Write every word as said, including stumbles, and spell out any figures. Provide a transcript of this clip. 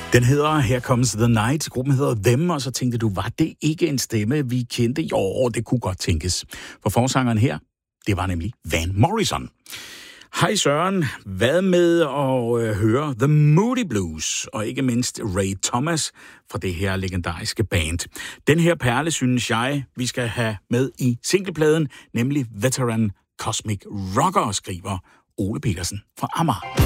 Den hedder Here Comes the Night. Gruppen hedder Them, og så tænkte du, var det ikke en stemme, vi kendte? Jo, det kunne godt tænkes. For forsangeren her, det var nemlig Van Morrison. Hej Søren, hvad med at øh, høre The Moody Blues, og ikke mindst Ray Thomas fra det her legendariske band. Den her perle, synes jeg, vi skal have med i singlepladen, nemlig Veteran Cosmic Rocker, skriver Ole Petersen fra Amager.